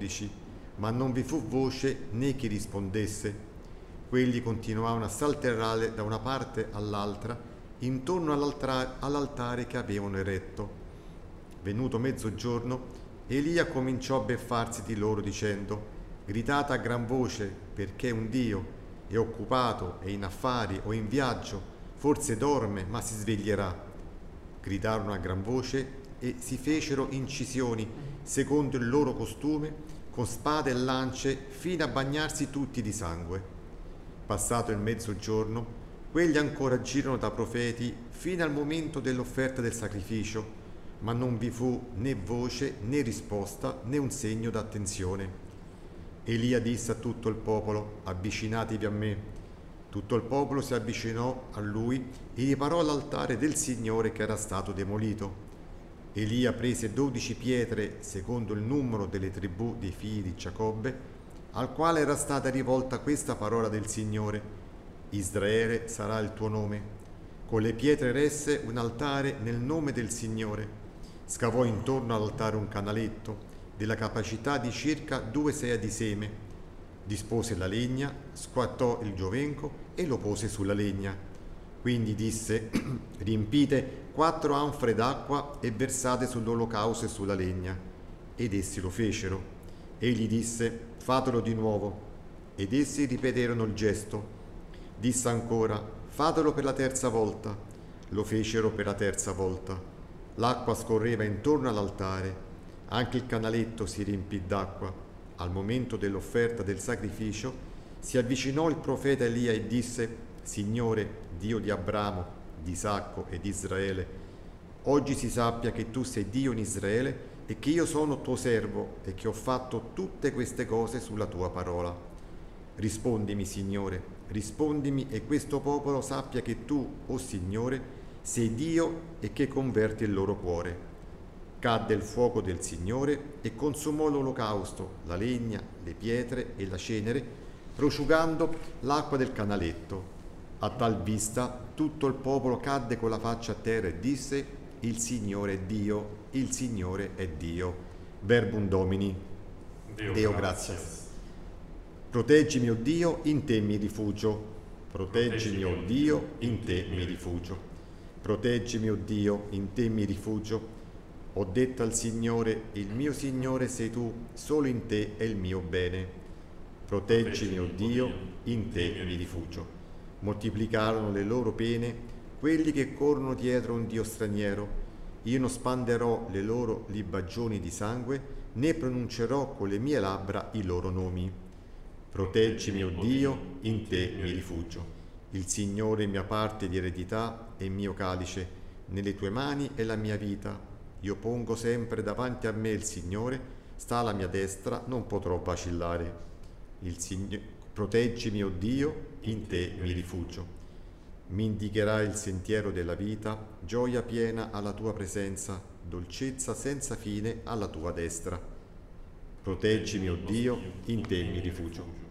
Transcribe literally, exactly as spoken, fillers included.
dodici, ma non vi fu voce né chi rispondesse. Quelli continuavano a saltellare da una parte all'altra intorno all'altra- all'altare che avevano eretto. Venuto mezzogiorno, Elia cominciò a beffarsi di loro dicendo: gritate a gran voce, perché un Dio è occupato, è in affari o in viaggio, forse dorme, ma si sveglierà. Gridarono a gran voce e si fecero incisioni secondo il loro costume, con spade e lance, fino a bagnarsi tutti di sangue. Passato il mezzogiorno, quelli ancora girono da profeti fino al momento dell'offerta del sacrificio, ma non vi fu né voce, né risposta, né un segno d'attenzione. Elia disse a tutto il popolo: avvicinatevi a me. Tutto il popolo si avvicinò a lui e riparò l'altare del Signore che era stato demolito. Elia prese dodici pietre secondo il numero delle tribù dei figli di Giacobbe, al quale era stata rivolta questa parola del Signore: Israele sarà il tuo nome. Con le pietre eresse un altare nel nome del Signore. Scavò intorno all'altare un canaletto della capacità di circa due sea di seme. Dispose la legna, squattò il giovenco e lo pose sulla legna. Quindi disse: riempite quattro anfore d'acqua e versate sull'olocausto e sulla legna. Ed essi lo fecero. Egli disse: fatelo di nuovo. Ed essi ripeterono il gesto. Disse ancora: fatelo per la terza volta. Lo fecero per la terza volta. L'acqua scorreva intorno all'altare. Anche il canaletto si riempì d'acqua. Al momento dell'offerta del sacrificio si avvicinò il profeta Elia e disse: Signore, Dio di Abramo, di Isacco e di Israele, oggi si sappia che tu sei Dio in Israele e che io sono tuo servo e che ho fatto tutte queste cose sulla tua parola. Rispondimi, Signore, rispondimi, e questo popolo sappia che tu, o Signore, sei Dio e che converti il loro cuore. Cadde il fuoco del Signore e consumò l'olocausto, la legna, le pietre e la cenere, prosciugando l'acqua del canaletto. A tal vista tutto il popolo cadde con la faccia a terra e disse: il Signore è Dio, il Signore è Dio. Verbum Domini. Deo, Deo gratias. Proteggimi, o Dio, in te mi rifugio. Proteggimi, o Dio, in te mi rifugio. Proteggimi, o Dio, in te mi rifugio. Ho detto al Signore: il mio Signore sei tu, solo in te è il mio bene. Proteggimi, o Dio, in te mi rifugio. Moltiplicarono le loro pene quelli che corrono dietro un Dio straniero. Io non spanderò le loro libagioni di sangue, né pronuncerò con le mie labbra i loro nomi. Proteggimi, o Dio, in te mi rifugio. Il Signore è mia parte di eredità e mio calice. Nelle tue mani è la mia vita. Io pongo sempre davanti a me il Signore, sta alla mia destra, non potrò vacillare. Il Signore, proteggimi, o Dio, in te mi rifugio. Mi indicherai il sentiero della vita, gioia piena alla tua presenza, dolcezza senza fine alla tua destra. Proteggimi, o Dio, in te mi rifugio.